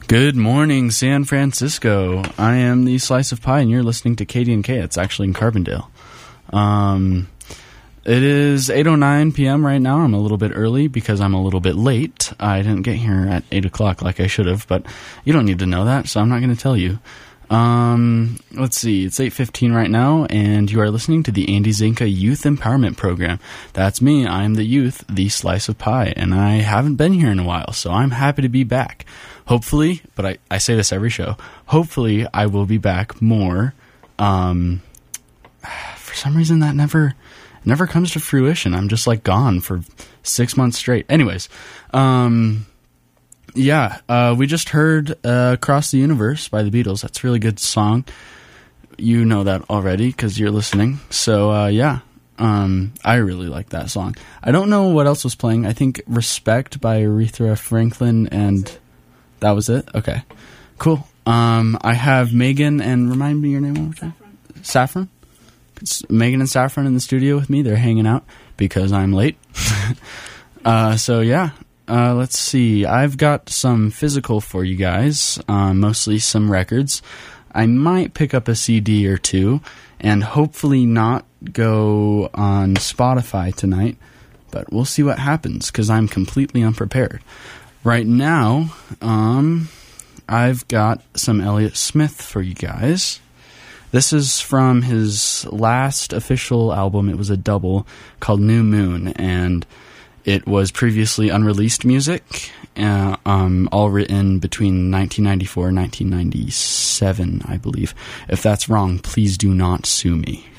Good morning, San Francisco. I am the Slice of Pie, and you're listening to KD&K. It's actually in Carbondale. It is 8:09 p.m. right now. I'm a little bit early because I'm a little bit late. I didn't get here at 8 o'clock like I should have, but you don't need to know that, so I'm not going to tell you. Let's see. It's 8:15 right now, and you are listening to the Andy Zinka Youth Empowerment Program. That's me. I'm the youth, the Slice of Pie, and I haven't been here in a while, so I'm happy to be back. Hopefully, but I say this every show, hopefully I will be back more. For some reason that never comes to fruition. I'm just like gone for 6 months straight. Anyways, we just heard Across the Universe by the Beatles. That's a really good song. You know that already because you're listening. So, I really like that song. I don't know what else was playing. I think Respect by Aretha Franklin, and that was it? Okay, cool. I have Megan and, remind me your name one more time? Saffron? It's Megan and Saffron in the studio with me. They're hanging out because I'm late. Let's see. I've got some physical for you guys, mostly some records. I might pick up a CD or two, and hopefully not go on Spotify tonight, but we'll see what happens, because I'm completely unprepared. Right now, I've got some Elliott Smith for you guys. This is from his last official album. It was a double called New Moon, and it was previously unreleased music, all written between 1994 and 1997, I believe. If that's wrong, please do not sue me.